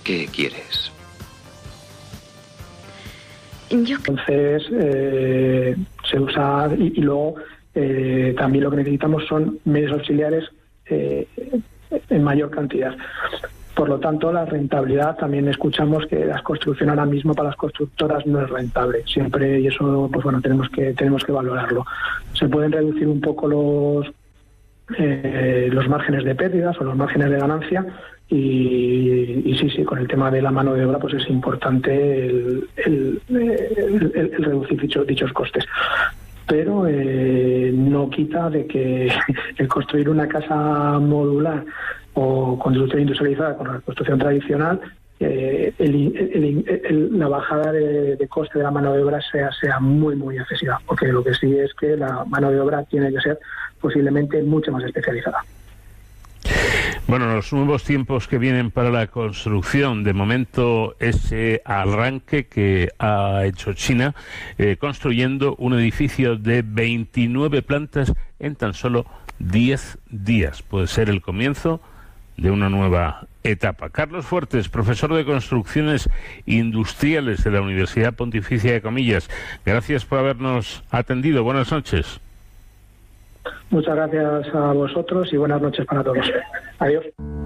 ¿Qué quieres? Entonces se usa y luego también lo que necesitamos son medios auxiliares en mayor cantidad. Por lo tanto, la rentabilidad, también escuchamos que la construcción ahora mismo para las constructoras no es rentable siempre, y eso pues bueno, tenemos que valorarlo. Se pueden reducir un poco los márgenes de pérdidas o los márgenes de ganancia, y sí, con el tema de la mano de obra pues es importante el reducir dichos costes. Pero no quita de que el construir una casa modular o construcción industrializada con la construcción tradicional, la bajada de coste de la mano de obra sea muy excesiva, porque lo que sí es que la mano de obra tiene que ser posiblemente mucho más especializada. Bueno, los nuevos tiempos que vienen para la construcción, de momento ese arranque que ha hecho China, construyendo un edificio de 29 plantas en tan solo 10 días. Puede ser el comienzo de una nueva etapa. Carlos Fuertes, profesor de Construcciones Industriales de la Universidad Pontificia de Comillas, gracias por habernos atendido. Buenas noches. Muchas gracias a vosotros y buenas noches para todos. Adiós.